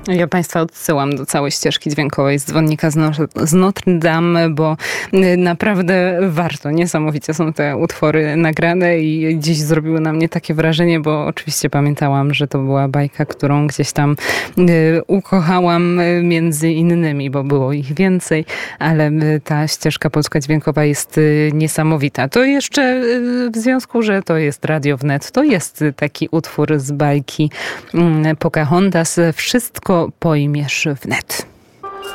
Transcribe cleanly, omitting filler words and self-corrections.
Ja Państwa odsyłam do całej ścieżki dźwiękowej z Dzwonnika z Notre Dame, bo naprawdę warto. Niesamowicie są te utwory nagrane i dziś zrobiły na mnie takie wrażenie, bo oczywiście pamiętałam, że to była bajka, którą gdzieś tam ukochałam między innymi, bo było ich więcej, ale ta ścieżka polska dźwiękowa jest niesamowita. To jeszcze w związku, że to jest Radio Wnet, to jest taki utwór z bajki Pocahontas. Wszystko pojmiesz wnet.